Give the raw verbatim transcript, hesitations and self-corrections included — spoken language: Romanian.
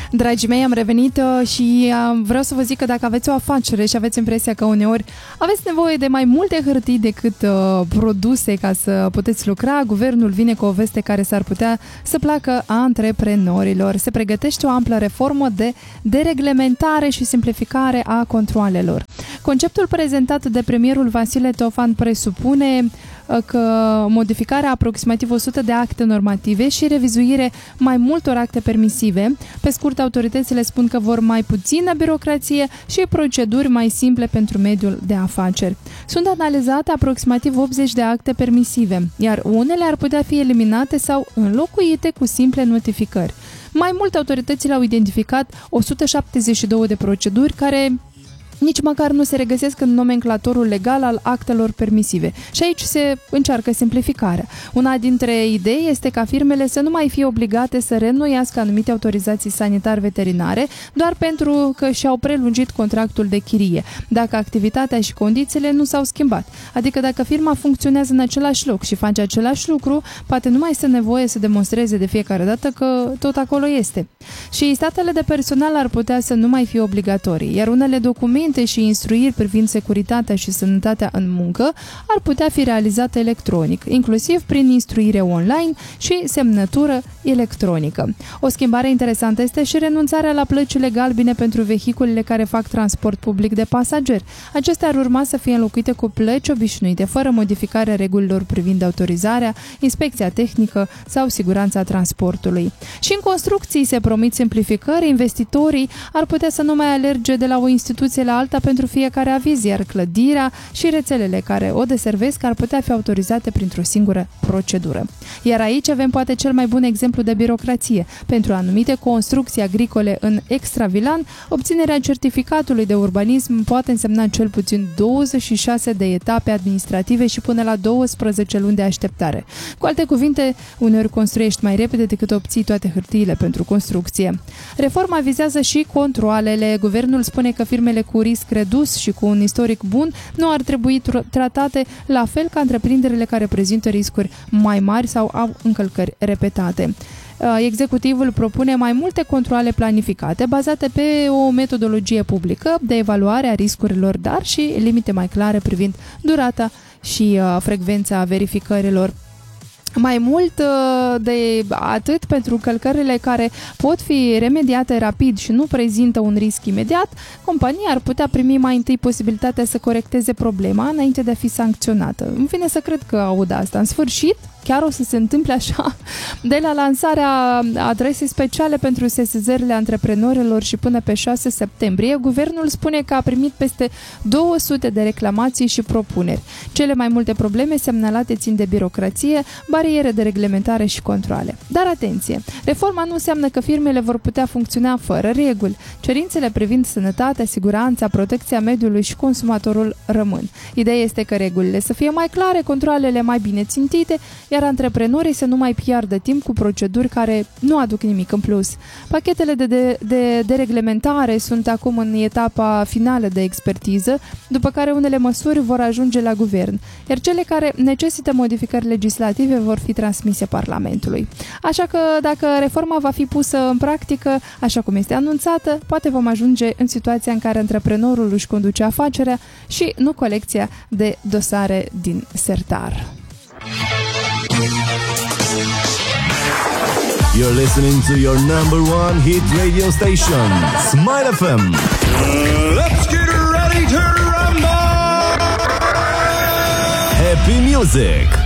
Dragii mei, am revenit și vreau să vă zic că dacă aveți o afacere și aveți impresia că uneori aveți nevoie de mai multe hârtii decât uh, produse ca să puteți lucra, guvernul vine cu o veste care s-ar putea să placă antreprenorilor. Se pregătește o amplă reformă de dereglementare și simplificare a controalelor. Conceptul prezentat de premierul Vasile Tofan presupune că modificarea aproximativ o sută de acte normative și revizuire mai multor acte permisive. Pe scurt, autoritățile spun că vor mai puțină birocrație și proceduri mai simple pentru mediul de afaceri. Sunt analizate aproximativ optzeci de acte permisive, iar unele ar putea fi eliminate sau înlocuite cu simple notificări. Mai mult, autoritățile au identificat o sută șaptezeci și două de proceduri care nici măcar nu se regăsesc în nomenclatorul legal al actelor permisive. Și aici se încearcă simplificarea. Una dintre idei este ca firmele să nu mai fie obligate să reînnoiască anumite autorizații sanitar-veterinare doar pentru că și-au prelungit contractul de chirie, dacă activitatea și condițiile nu s-au schimbat. Adică dacă firma funcționează în același loc și face același lucru, poate nu mai este nevoie să demonstreze de fiecare dată că tot acolo este. Și statele de personal ar putea să nu mai fie obligatorii, iar unele documente și instruiri privind securitatea și sănătatea în muncă ar putea fi realizate electronic, inclusiv prin instruire online și semnătură electronică. O schimbare interesantă este și renunțarea la plăcile galbine pentru vehiculele care fac transport public de pasageri. Acestea ar urma să fie înlocuite cu plăci obișnuite, fără modificarea regulilor privind autorizarea, inspecția tehnică sau siguranța transportului. Și în construcții se promit simplificări, investitorii ar putea să nu mai alerge de la o instituție la alta pentru fiecare aviz, iar clădirea și rețelele care o deservesc ar putea fi autorizate printr-o singură procedură. Iar aici avem poate cel mai bun exemplu de birocrație. Pentru anumite construcții agricole în extravilan, obținerea certificatului de urbanism poate însemna cel puțin douăzeci și șase de etape administrative și până la douăsprezece luni de așteptare. Cu alte cuvinte, uneori construiești mai repede decât obții toate hârtiile pentru construcție. Reforma vizează și controalele. Guvernul spune că firmele cu risc redus și cu un istoric bun nu ar trebui tratate la fel ca întreprinderile care prezintă riscuri mai mari sau au încălcări repetate. Executivul propune mai multe controale planificate bazate pe o metodologie publică de evaluare a riscurilor, dar și limite mai clare privind durata și frecvența verificărilor. Mai mult de atât, pentru încălcările care pot fi remediate rapid și nu prezintă un risc imediat, compania ar putea primi mai întâi posibilitatea să corecteze problema înainte de a fi sancționată. Îmi vine să cred că aud asta. În sfârșit, chiar o să se întâmple așa. De la lansarea adresei speciale pentru sesizările antreprenorilor și până pe șase septembrie, guvernul spune că a primit peste două sute de reclamații și propuneri. Cele mai multe probleme semnalate țin de birocrație, bariere de reglementare și controale. Dar atenție! Reforma nu înseamnă că firmele vor putea funcționa fără reguli. Cerințele privind sănătatea, siguranța, protecția mediului și consumatorul rămân. Ideea este că regulile să fie mai clare, controalele mai bine țintite, iar antreprenorii să nu mai piardă timp cu proceduri care nu aduc nimic în plus. Pachetele de, de, de, de reglementare sunt acum în etapa finală de expertiză, după care unele măsuri vor ajunge la guvern, iar cele care necesită modificări legislative vor fi transmise Parlamentului. Așa că dacă reforma va fi pusă în practică, așa cum este anunțată, poate vom ajunge în situația în care antreprenorul își conduce afacerea și nu colecția de dosare din sertar. You're listening to your number one hit radio station, Smile F M. Let's get ready to rumble! Happy music,